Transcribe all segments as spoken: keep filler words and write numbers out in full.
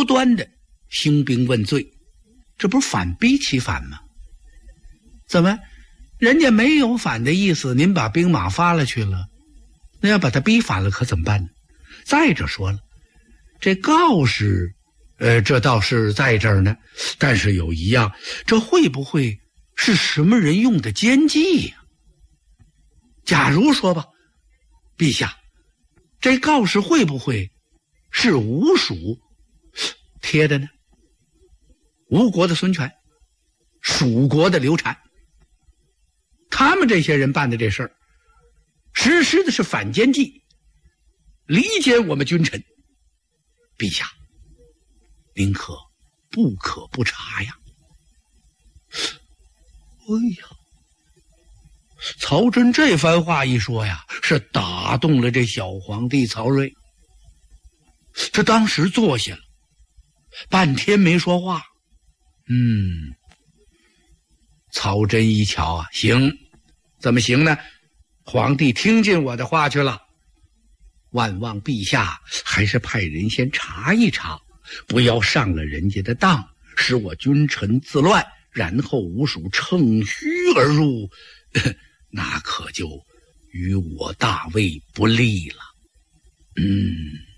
端的兴兵问罪，这不是反逼其反吗？怎么人家没有反的意思，您把兵马发了去了，那要把他逼反了可怎么办呢？再者说了，这告示呃，这倒是在这儿呢，但是有一样，这会不会是什么人用的奸计呀？假如说吧，陛下，这告示会不会是吴蜀贴的呢？吴国的孙权，蜀国的刘禅，他们这些人办的这事儿，实施的是反间计，离间我们君臣。陛下，您可不可不查呀？哎呀，曹真这番话一说呀，是打动了这小皇帝曹睿。这当时坐下了，半天没说话。嗯，曹真一瞧啊，行，怎么行呢？皇帝听进我的话去了，万望陛下还是派人先查一查，不要上了人家的当，使我君臣自乱，然后吴蜀乘虚而入，那可就与我大魏不利了。嗯，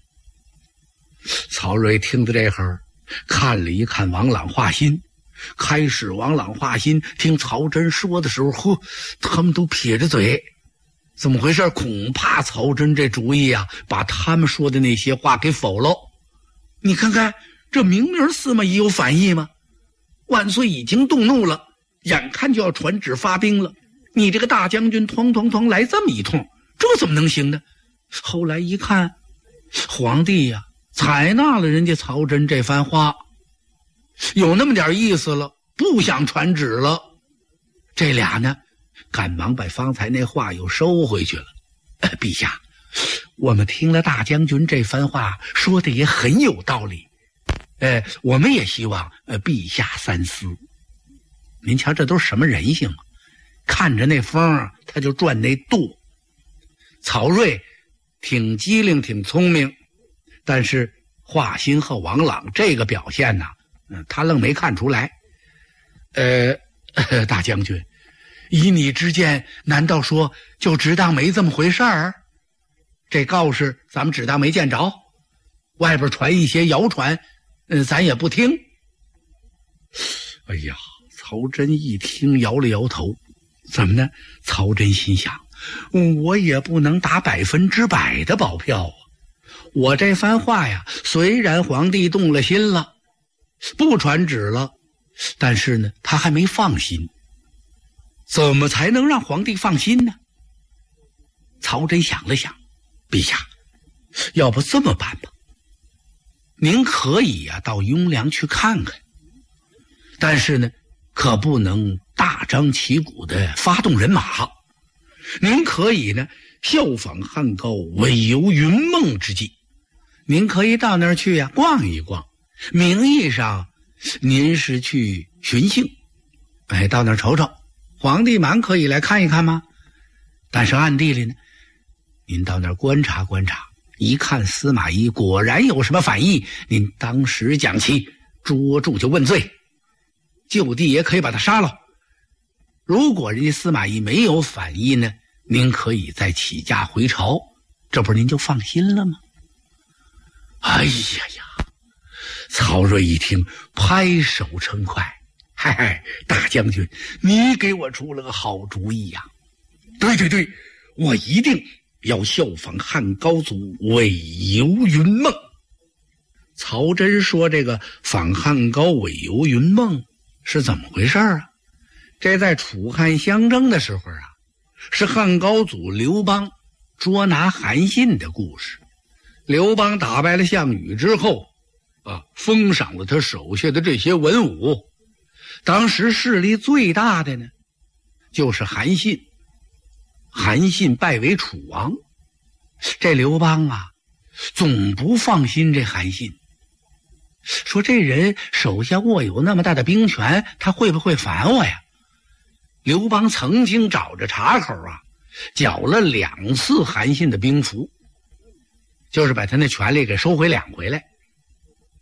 曹睿听到这会儿，看了一看王朗、华歆。开始王朗、华歆听曹真说的时候，呵，他们都撇着嘴。怎么回事？恐怕曹真这主意啊，把他们说的那些话给否了。你看看，这明明司马懿有反意吗？万岁已经动怒了，眼看就要传旨发兵了，你这个大将军哐哐哐来这么一通，这怎么能行呢？后来一看，皇帝呀、啊，采纳了人家曹真这番话，有那么点意思了，不想传旨了。这俩呢，赶忙把方才那话又收回去了。呃、陛下，我们听了大将军这番话说的也很有道理，呃，我们也希望呃陛下三思。您瞧，这都是什么人性啊？看着那风他就转那舵。曹睿挺机灵挺聪明，但是华歆和王朗这个表现呢、啊嗯，他愣没看出来。呃，呃大将军，以你之见，难道说就只当没这么回事儿？这告示咱们只当没见着，外边传一些谣传，嗯，咱也不听。哎呀，曹真一听摇了摇头。怎么呢？曹真心想，我也不能打百分之百的保票啊。我这番话呀，虽然皇帝动了心了，不传旨了，但是呢，他还没放心。怎么才能让皇帝放心呢？曹真想了想，陛下，要不这么办吧，您可以呀、啊、到雍凉去看看，但是呢，可不能大张旗鼓的发动人马。您可以呢效仿汉高伪游云梦之计，您可以到那儿去呀、啊、逛一逛，名义上您是去巡幸，哎，到那儿瞅瞅，皇帝满可以来看一看吗？但是暗地里呢，您到那儿观察观察，一看司马懿果然有什么反意，您当时将其捉住就问罪，就地也可以把他杀了。如果人家司马懿没有反意呢，您可以再起驾回朝，这不是您就放心了吗？哎呀呀！曹睿一听，拍手称快，嗨嗨，大将军，你给我出了个好主意呀！对对对，我一定要效仿汉高祖伪游云梦。曹真说这个仿汉高伪游云梦是怎么回事啊？这在楚汉相争的时候啊，是汉高祖刘邦捉拿韩信的故事。刘邦打败了项羽之后啊，封赏了他手下的这些文武。当时势力最大的呢，就是韩信。韩信拜为楚王，这刘邦啊，总不放心这韩信，说这人手下握有那么大的兵权，他会不会反我呀？刘邦曾经找着茬口啊，缴了两次韩信的兵符，就是把他那权力给收回两回来。